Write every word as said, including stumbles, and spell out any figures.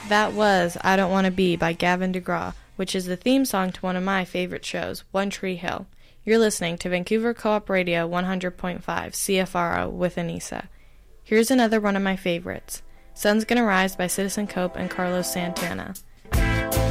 That was I Don't Want to Be by Gavin DeGraw, which is the theme song to one of my favorite shows, One Tree Hill. You're listening to Vancouver Co-op Radio one hundred point five C F R O with Anissa. Here's another one of my favorites, Sun's Gonna Rise by Citizen Cope and Carlos Santana.